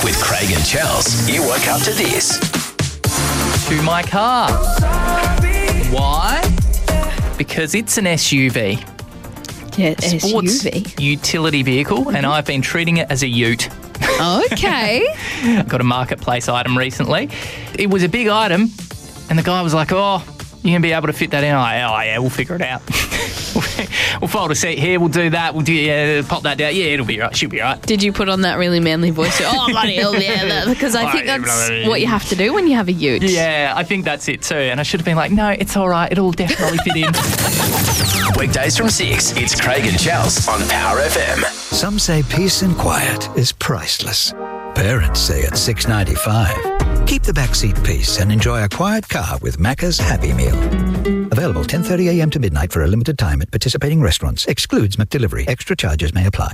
With Craig and Chels, you woke up to this. To my car. Why? Because it's an SUV. Yeah, Sports SUV. utility vehicle, and I've been treating it as a ute. Okay. Got a marketplace item recently. It was a big item, and the guy was like, "Oh, you're going to be able to fit that in?" Yeah, we'll figure it out. We'll fold a seat here, we'll do that, pop that down. Yeah, it'll be right, she'll be right. Did you put on that really manly voice? Oh, bloody hell, yeah. Because I think that's what you have to do when you have a ute. Yeah, I think that's it too. And I should have been like, no, it's all right, it'll definitely fit in. Weekdays from 6, it's Craig and Chels on Power FM. Some say peace and quiet is priceless. Parents say it's $6.95. Keep the backseat peace and enjoy a quiet car with Macca's Happy Meal. Available 10:30 a.m. to midnight for a limited time at participating restaurants. Excludes McDelivery. Extra charges may apply.